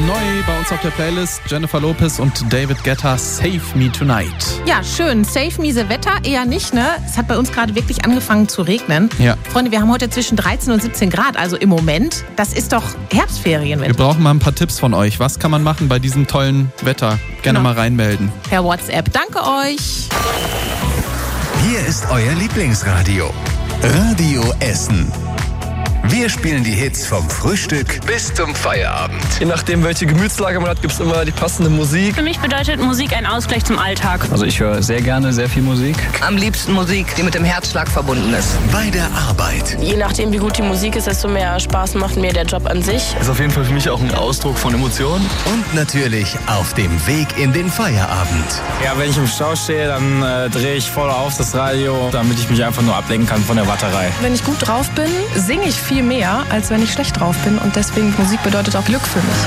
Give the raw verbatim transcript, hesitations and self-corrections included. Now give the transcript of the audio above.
Neu bei uns auf der Playlist Jennifer Lopez und David Guetta, Save Me Tonight. Ja, schön. Safe miese Wetter eher nicht, ne? Es hat bei uns gerade wirklich angefangen zu regnen. Ja. Freunde, wir haben heute zwischen dreizehn und siebzehn Grad, also im Moment. Das ist doch Herbstferienwetter. Wir brauchen mal ein paar Tipps von euch. Was kann man machen bei diesem tollen Wetter? Gerne Genau. mal reinmelden. Per WhatsApp. Danke euch. Hier ist euer Lieblingsradio. Radio Essen. Wir spielen die Hits vom Frühstück bis zum Feierabend. Je nachdem, welche Gemütslage man hat, gibt es immer die passende Musik. Für mich bedeutet Musik ein Ausgleich zum Alltag. Also ich höre sehr gerne sehr viel Musik. Am liebsten Musik, die mit dem Herzschlag verbunden ist. Bei der Arbeit. Je nachdem, wie gut die Musik ist, desto mehr Spaß macht mir der Job an sich. Ist auf jeden Fall für mich auch ein Ausdruck von Emotionen. Und natürlich auf dem Weg in den Feierabend. Ja, wenn ich im Stau stehe, dann äh, drehe ich voll auf das Radio, damit ich mich einfach nur ablenken kann von der Warterei. Wenn ich gut drauf bin, singe ich viel mehr, als wenn ich schlecht drauf bin. Und deswegen, Musik bedeutet auch Glück für mich.